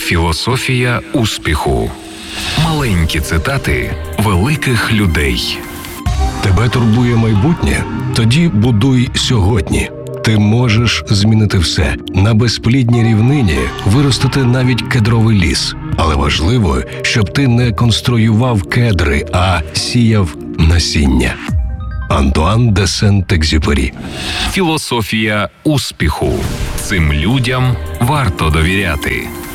Філософія успіху. Маленькі цитати великих людей. Тебе турбує майбутнє? Тоді будуй сьогодні. Ти можеш змінити все. На безплідній рівнині виростити навіть кедровий ліс. Але важливо, щоб ти не конструював кедри, а сіяв насіння. Антуан де Сент-Екзюпері. Філософія успіху. Цим людям варто довіряти.